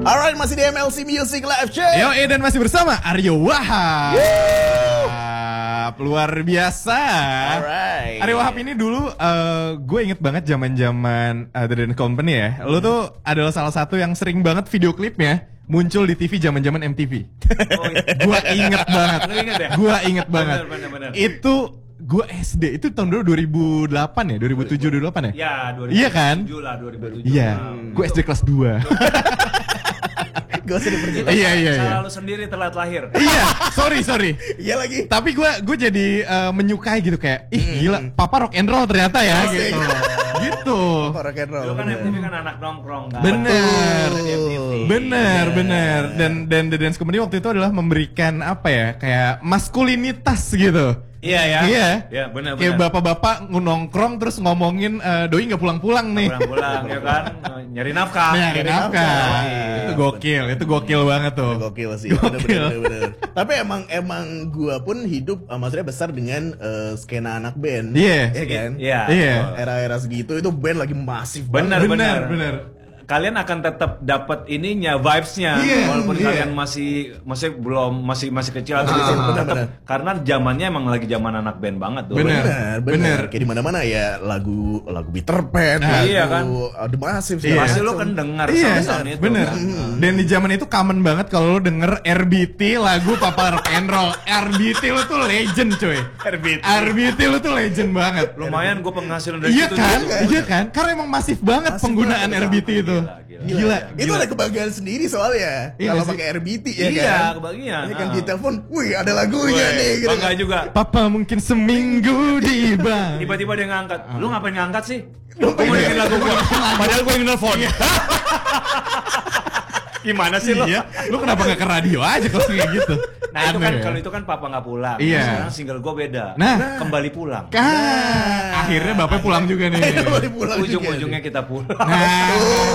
Alright, masih di MLC Music Live Show. Yo, dan masih bersama Aryo Wahab. Luar biasa. Alright. Aryo Wahab ini dulu gue inget banget zaman-zaman The Dance Company ya. Lu tuh adalah salah satu yang sering banget video klipnya muncul di TV zaman-zaman MTV. Oh, iya. Gue inget banget. Lu inget ya? Gue inget banget. Bener. Itu gue SD, itu tahun dulu 2008 ya? 2007, 2008 ya? Ya, 2007 Iya kan? lah, 2007. Iya, gue SD kelas 2. Gak usah diperjelas. Iya. Salah lu sendiri telat lahir. Iya, sorry. Iya lagi. Tapi gue jadi menyukai gitu kayak, gila, papa rock and roll ternyata ya Asik. gitu. Rock and roll. Lu kan MTV kan anak nongkrong kan. Bener. Betul. Bener. Dan The Dance Company waktu itu adalah memberikan apa ya, kayak maskulinitas gitu. Iya ya. Iya. Ya, benar. Kayak bapak-bapak nongkrong terus ngomongin doi nggak pulang-pulang nih. Pulang-pulang ya kan, nyari nafkah. Nyari nafkah. Gokil. Itu gokil banget tuh. Gokil sih. Gokil. Bener. Tapi emang gua pun hidup maksudnya besar dengan skena anak band. Iya. Iya kan? Iya. Iya. Era-era segitu itu band lagi masif Benar. Bener. Kalian akan tetap dapat ininya, vibes-nya, Iya, walaupun iya. kalian masih belum masih kecil atau tetap karena zamannya emang lagi zaman anak band banget tuh. Bener. Kayak di mana-mana ya lagu Peter Pan, Iya kan? The Massive. Iya. Pasti lu kan dengar Iya, sound itu. bener. Kan? Dan di zaman itu common banget kalau lu denger RBT lagu Papa Rock and Roll. RBT lu tuh legend cuy. RBT lu tuh legend banget. Lumayan gue penghasilan dari Iya situ. kan? juga. Iya kan? Karena emang masif banget Masif penggunaan banget. RBT itu. Gila. Itu ada kebahagiaan sendiri soalnya. Iya Kalau sih. pakai RBT ya Iya, kan. kebagian. Ini kan di telepon, wih ada lagunya nih gitu. Bangga juga. Papa mungkin seminggu di bank. Tiba-tiba dia ngangkat. Lu ngapain ngangkat sih? Gue mau dengerin lagu gue. Padahal gue yang nelfon. Gimana sih lo? Iya. Lu kenapa gak ke radio aja kalau kayak gitu? Nah itu kan Aneh ya. kalau itu kan papa nggak pulang. Iya. Sekarang single gue beda. Nah. Kembali pulang. Akhirnya bapak pulang juga nih. Kembali pulang juga Ujung-ujungnya kita pulang. Nah,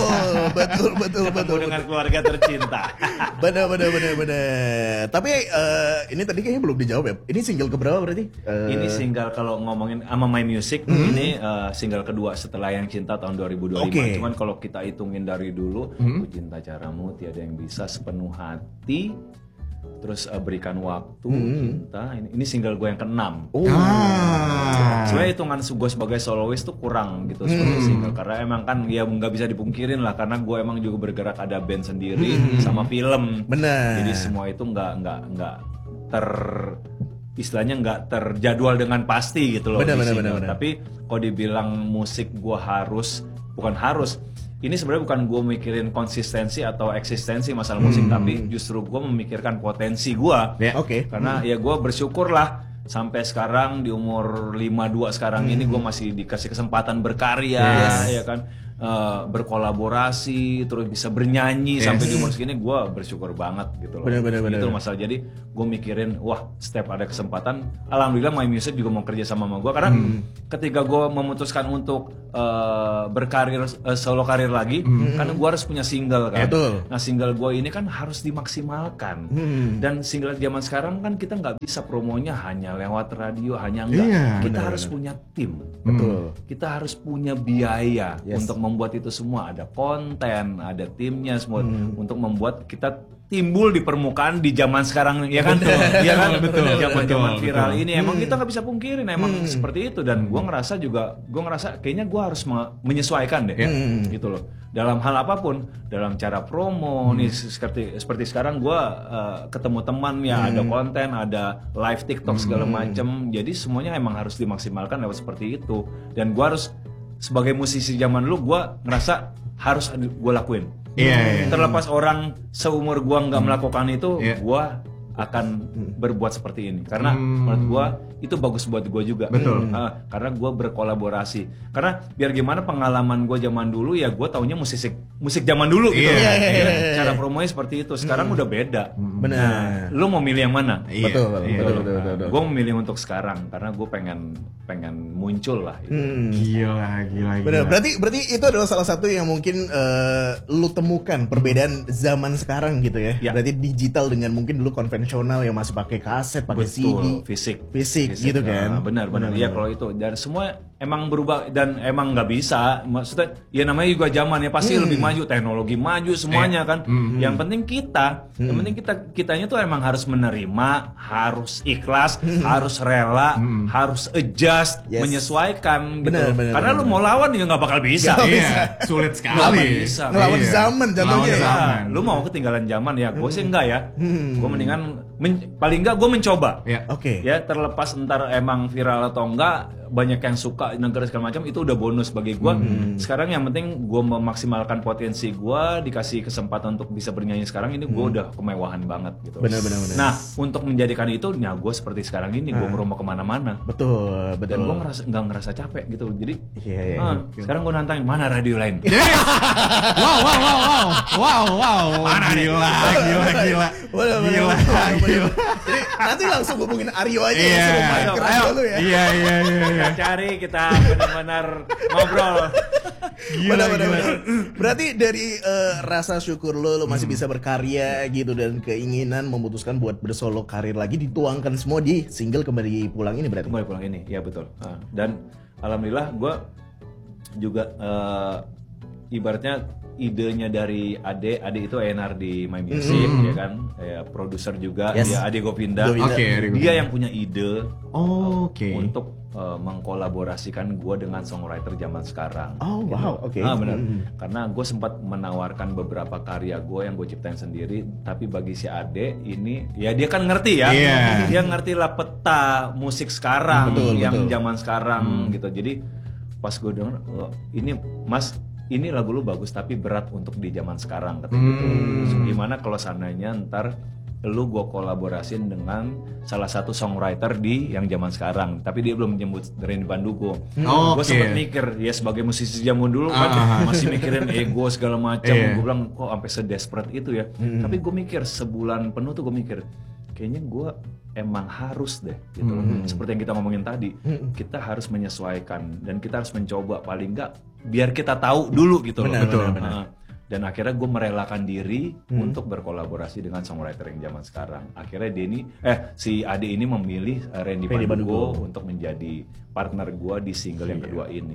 Betul. Ketemu dengan keluarga tercinta. Bener. Tapi ini tadi kayaknya belum dijawab ya. Ini single keberapa berarti? Ini single kalau ngomongin sama My Music, ini single kedua setelah Yang Cinta tahun 2025. Oke. Cuman kalau kita hitungin dari dulu, Ku Cinta Caramu, Tiada Yang Bisa, Sepenuh Hati, terus Berikan Waktu, Cinta. Ini single gue yang ke-6. Sebenarnya hitungan gue sebagai soloist tuh kurang gitu sebagai single, karena emang kan ya nggak bisa dipungkirin lah, karena gue emang juga bergerak ada band sendiri sama film. Benar. Jadi semua itu nggak istilahnya nggak terjadwal dengan pasti gitu loh. Benar. Tapi kalau dibilang musik gue bukan harus. Ini sebenarnya bukan gue mikirin konsistensi atau eksistensi masalah musik, tapi justru gue memikirkan potensi gue. Ya. Oke. Karena ya gue bersyukur lah sampai sekarang di umur 52 sekarang ini gue masih dikasih kesempatan berkarya, ya kan, berkolaborasi, terus bisa bernyanyi sampai di umur segini, gue bersyukur banget gitu loh. Bener. Itu masalah. Jadi gue mikirin, wah setiap ada kesempatan, alhamdulillah My Music juga mau kerja sama gue, karena ketika gue memutuskan untuk berkarir solo karir lagi, kan gue harus punya single kan. Betul. Nah single gue ini kan harus dimaksimalkan, dan single zaman sekarang kan kita nggak bisa promonya hanya lewat radio, hanya enggak. Iya, Kita harus punya tim. Betul. Kita harus punya biaya untuk membuat itu semua. Ada konten, ada timnya semua untuk membuat kita timbul di permukaan di zaman sekarang, ya kan? Ya kan? Zaman viral ini emang kita nggak bisa pungkirin, emang seperti itu. Dan gue ngerasa kayaknya gue harus menyesuaikan deh, gitu loh. Dalam hal apapun, dalam cara promo nih seperti sekarang gue ketemu teman ya, ada konten, ada live TikTok segala macem. Jadi semuanya emang harus dimaksimalkan lewat seperti itu. Dan gue harus sebagai musisi zaman dulu, gue ngerasa harus gue lakuin. Iya. Terlepas orang seumur gue nggak melakukan itu, Iya. gue akan berbuat seperti ini karena menurut gue itu bagus buat gue juga. Betul. Karena gue berkolaborasi, karena biar gimana pengalaman gue zaman dulu ya, gue taunya musik zaman dulu gitu. Iya. Cara promonya seperti itu. Sekarang udah beda. Benar. Lu mau milih yang mana? Iya. Betul. Gue memilih untuk sekarang karena gue pengen muncul lah. Gila. Benar. Berarti itu adalah salah satu yang mungkin lu temukan perbedaan zaman sekarang gitu ya. Ya. Berarti digital dengan mungkin dulu konvensional konvensional yang masih pakai kaset, pakai CD, fisik gitu kan. Benar. Iya, kalau itu dan semua emang berubah dan emang nggak bisa. Maksudnya ya namanya juga zaman ya pasti lebih maju, teknologi maju semuanya kan. Yang penting kitanya tuh emang harus menerima, harus ikhlas, harus rela, harus adjust, menyesuaikan gitu. Karena lu mau lawan ya nggak bakal bisa. Iya, sulit sekali. Ngelawan zaman jatuhnya ya. Lu mau ketinggalan zaman ya, gue sih enggak ya. Gue mendingan paling enggak gue mencoba. Oke. Ya terlepas ntar emang viral atau enggak, banyak yang suka negara segala macam itu udah bonus bagi gue. Sekarang yang penting gue memaksimalkan potensi gue, dikasih kesempatan untuk bisa bernyanyi sekarang ini gue udah kemewahan banget gitu. Benar. Nah untuk menjadikan itu, ya gue seperti sekarang ini gue merumah kemana-mana. Betul. Dan gue nggak ngerasa capek gitu. Jadi sekarang gue nantangin mana radio lain. Wow. Gila. Jadi nanti langsung hubungin Aryo aja ya, suruh main ke radio lu ya. Iya. Kita cari, kita benar-benar ngobrol. Benar. Berarti dari rasa syukur lo masih bisa berkarya gitu dan keinginan memutuskan buat bersolo karir lagi dituangkan semua di single Kembali Pulang ini berarti. Kembali Pulang ini, ya betul. Dan alhamdulillah gue juga ibaratnya idenya dari Ade itu A&R di My Music ya kan, produser juga dia Ade Govinda. Dia yang punya ide untuk mengkolaborasikan gue dengan songwriter zaman sekarang. Benar. Karena gue sempat menawarkan beberapa karya gue yang gue ciptain sendiri, tapi bagi si Ade ini ya dia kan ngerti ya, dia ngerti lah peta musik sekarang yang zaman sekarang gitu. Jadi pas gue denger, ini Mas, ini lagu lu bagus tapi berat untuk di zaman sekarang katanya gitu. Terus gimana kalau seandainya ntar lu gue kolaborasiin dengan salah satu songwriter di yang zaman sekarang, tapi dia belum menyebut Randy Pandugo. Gue sempet mikir ya sebagai musisi zaman dulu kan masih mikirin ego segala macam. Gue bilang kok sampai sedesperate itu ya. Tapi gue mikir sebulan penuh tuh gue mikir kayaknya gue emang harus deh gitu. Seperti yang kita ngomongin tadi, kita harus menyesuaikan dan kita harus mencoba paling enggak biar kita tahu dulu gitu. Benar. Dan akhirnya gue merelakan diri untuk berkolaborasi dengan songwriter yang zaman sekarang. Akhirnya si Ade ini memilih Randy Pandugo untuk menjadi partner gue di single yang kedua ini.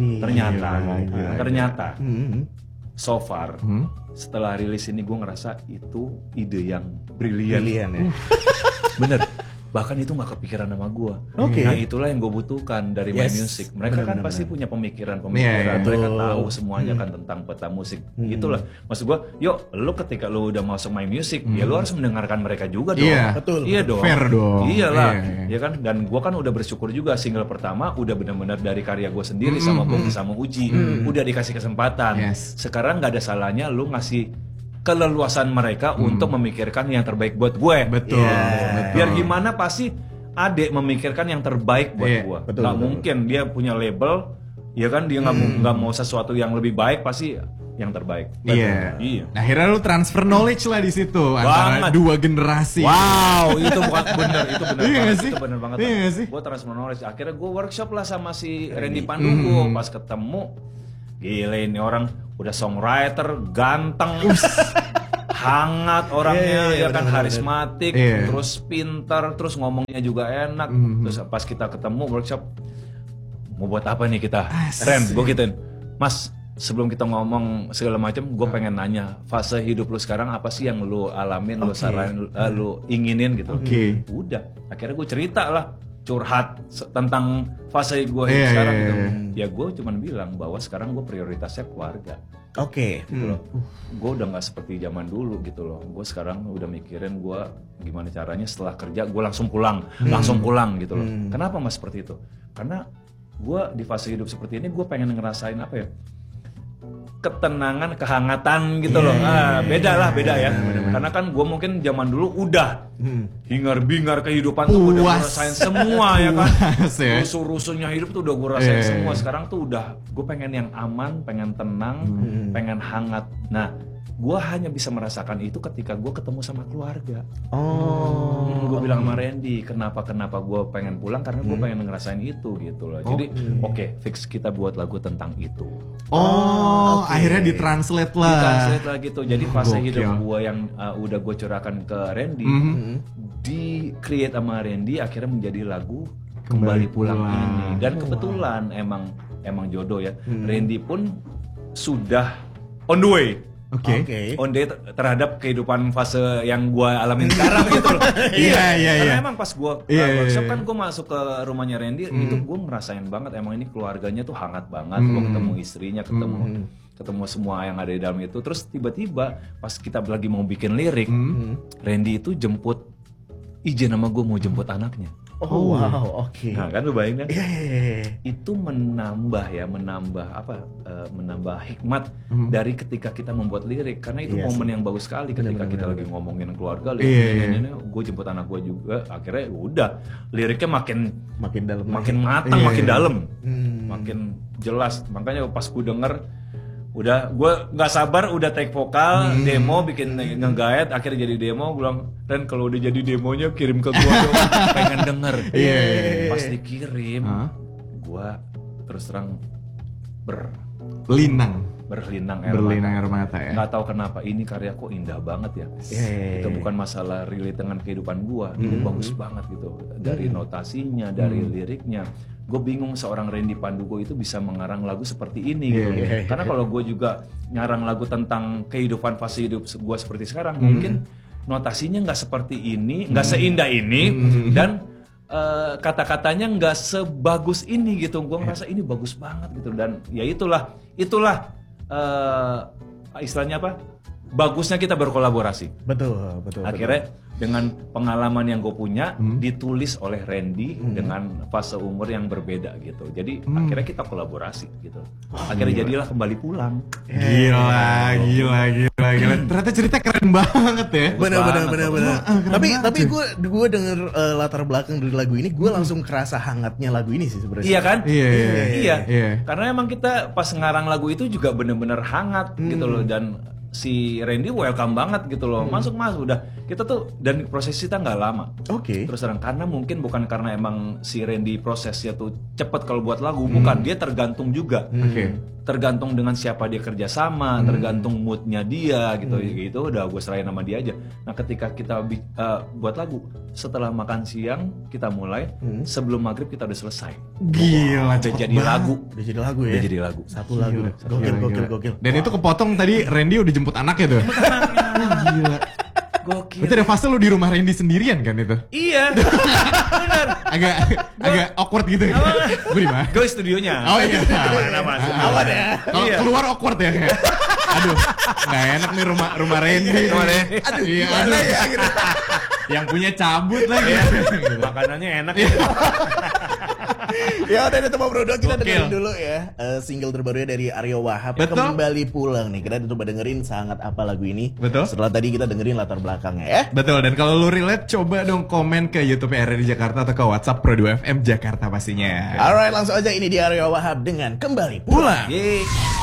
Ternyata so far setelah rilis ini gue ngerasa itu ide yang brilian ya. Bener. Bahkan itu gak kepikiran sama gue. Nah itulah yang gue butuhkan dari My Music. Mereka kan pasti punya pemikiran. Mereka tahu semuanya kan tentang peta musik. Itulah maksud gue, yuk lu ketika lu udah masuk My Music, ya lu harus mendengarkan mereka juga dong. Iya dong. Fair dong. Iyalah. Ya kan. Dan gue kan udah bersyukur juga single pertama udah benar-benar dari karya gue sendiri sama Bogi sama Uji. Udah dikasih kesempatan. Sekarang gak ada salahnya lu ngasih keleluasan mereka untuk memikirkan yang terbaik buat gue. Betul. Biar gimana pasti Ade memikirkan yang terbaik buat gue. Gak mungkin dia punya label, ya kan dia nggak mau sesuatu yang lebih baik, pasti yang terbaik. Iya. Nah, akhirnya lu transfer knowledge lah di situ antara dua generasi. Wow, itu bukan bener, itu bener iya banget, sih? itu bener banget. Iya sih? Gue transfer knowledge. Akhirnya gue workshop lah sama si Randy Pandugo. Pas ketemu, gila ini orang udah songwriter, ganteng, hangat orangnya, ya kan, karismatik, terus pintar, terus ngomongnya juga enak. Terus pas kita ketemu workshop, mau buat apa nih kita? Ren, gue gituin, Mas, sebelum kita ngomong segala macam, gue pengen nanya fase hidup lu sekarang apa sih yang lu alamin, lu saranin, lu inginin gitu. Udah, akhirnya gue cerita lah, curhat tentang fase gue sekarang gitu. Ya gue cuman bilang bahwa sekarang gue prioritasnya keluarga. Gitu loh. Gue udah nggak seperti zaman dulu gitu loh. Gue sekarang udah mikirin gue gimana caranya setelah kerja gue langsung pulang gitu loh. Kenapa mas seperti itu? Karena gue di fase hidup seperti ini gue pengen ngerasain apa ya? Ketenangan, kehangatan gitu loh. Beda ya. Karena kan gue mungkin zaman dulu udah hingar-bingar kehidupan tuh udah gue rasain semua ya kan. Rusuh-rusuhnya hidup tuh udah gue rasain semua. Sekarang tuh udah gue pengen yang aman, pengen tenang, pengen hangat. Nah, gue hanya bisa merasakan itu ketika gue ketemu sama keluarga. Gue bilang sama Randy, kenapa gue pengen pulang karena gue pengen ngerasain itu gitu loh. Jadi oke, fix kita buat lagu tentang itu. Akhirnya ditranslate lah. Ditranslate lah gitu. Jadi fase hidup gue yang udah gue curahkan ke Randy, di create sama Randy akhirnya menjadi lagu Kembali Pulang ini. Dan kebetulan emang jodoh ya. Randy pun sudah on the way. Oke. On day terhadap kehidupan fase yang gue alamin sekarang gitu loh. Iya. Karena emang pas gue workshop kan gue masuk ke rumahnya Randy, itu gue ngerasain banget emang ini keluarganya tuh hangat banget. Gue ketemu istrinya, ketemu semua yang ada di dalam itu. Terus tiba-tiba pas kita lagi mau bikin lirik, Randy itu izin sama gue mau jemput anaknya. Wow, oke. Nah kan lu bayangin kan? Iya. Itu menambah hikmat dari ketika kita membuat lirik, karena itu momen yang bagus sekali ketika kita lagi ngomongin keluarga, gue jemput anak gue juga, akhirnya udah liriknya makin dalam, makin matang, makin dalam, makin jelas. Makanya pas gue denger, udah gue nggak sabar, udah take vokal, demo, bikin nge-guide, akhirnya jadi demo. Gue bilang, Ren kalau udah jadi demonya kirim ke gue dong, pengen denger. Pas dikirim, gue terus terang berlinang air mata ya. Nggak tahu kenapa ini karya kok indah banget ya. Itu bukan masalah relate dengan kehidupan gue, ini bagus banget gitu. Dari notasinya, dari liriknya. Gue bingung seorang Randy Pandugo itu bisa mengarang lagu seperti ini gitu. Karena kalau gue juga ngarang lagu tentang kehidupan fase hidup gue seperti sekarang, mungkin notasinya nggak seperti ini, nggak seindah ini, dan kata-katanya nggak sebagus ini gitu. Gue ngerasa ini bagus banget gitu. Dan ya itulah istilahnya apa? Bagusnya kita berkolaborasi. Betul. Akhirnya dengan pengalaman yang gue punya ditulis oleh Randy dengan fase umur yang berbeda gitu. Jadi akhirnya kita kolaborasi gitu. Akhirnya jadilah Kembali Pulang. Gila. Ternyata cerita keren banget ya. Benar. Tapi gue denger latar belakang dari lagu ini, gue langsung kerasa hangatnya lagu ini sih sebenarnya. Iya kan? Iya. Karena emang kita pas ngarang lagu itu juga bener-bener hangat gitu loh, dan si Randy welcome banget gitu loh, masuk udah kita tuh, dan proses kita nggak lama. Terus terang, karena mungkin bukan karena emang si Randy prosesnya tuh cepet kalau buat lagu, bukan, dia tergantung juga, tergantung dengan siapa dia kerja sama, tergantung moodnya dia gitu. Udah gue serahin sama dia aja. Nah ketika kita buat lagu, setelah makan siang kita mulai, sebelum maghrib kita udah selesai. Gila, udah jadi lagu. Udah jadi lagu. Satu lagu. Gokil. Dan itu kepotong tadi Randy udah jemput anaknya tuh. Gila. Gokil. Berarti ada fase lu di rumah Randy sendirian kan itu? Iya. Benar. agak awkward gitu ya. Gue di mana? Gue studionya. Oh iya. Aman ya. Kalau keluar awkward ya kayak. Aduh, nggak enak nih rumah Randy. Aduh, iya, gimana ya? Yang punya cabut lagi. Makanannya enak. Ya udah itu Bro, kita dengerin dulu ya single terbarunya dari Aryo Wahab, Kembali Pulang nih. Kita coba dengerin sangat apa lagu ini. Betul. Setelah tadi kita dengerin latar belakangnya ya. Betul, dan kalau lu relate coba dong komen ke YouTube RRI Jakarta atau ke WhatsApp Pro 2 FM Jakarta pastinya. Alright, langsung aja ini di Aryo Wahab dengan Kembali Pulang.